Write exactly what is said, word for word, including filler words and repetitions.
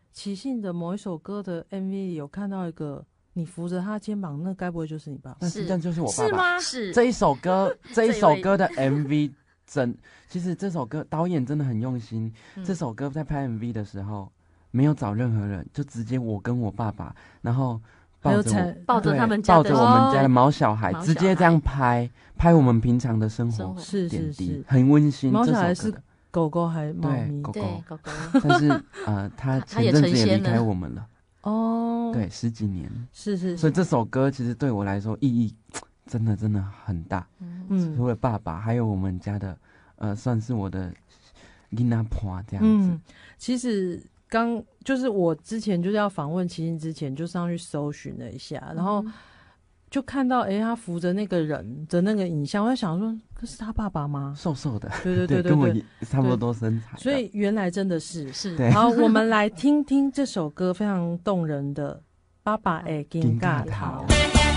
齐信的某一首歌的 M V 里有看到一个你扶着他肩膀，那该不会就是你爸爸？ 那实际上就是我爸爸。 是吗？ 是这一首歌，这一首歌的 M V 真，其实这首歌导演真的很用心。嗯、这首歌在拍 M V 的时候，没有找任何人，就直接我跟我爸爸，然后抱着我， 抱着他们家的抱着我们家的毛小孩， 哦、 直接这样拍拍我们平常的生活， 是是是， 很温馨。 毛小孩是狗狗还猫咪？ 对，狗狗狗狗。 但是呃，他前阵子也离开我们了。哦，对，十几年， 是是是， 所以这首歌其实对我来说意义真的真的很大。嗯，除了爸爸，还有我们家的，呃，算是我的囡仔婆这样子。嗯， 其实刚就是我之前就是要访问齐信之前，就上去搜寻了一下，然后就看到哎、欸，他扶着那个人的那个影像，我在想说，这是他爸爸吗？ 瘦瘦的， 对对对 对, 对，跟我差不多身材。 所以原来真的是是。 好，我们来听听这首歌非常动人的《爸爸的金嘎头》。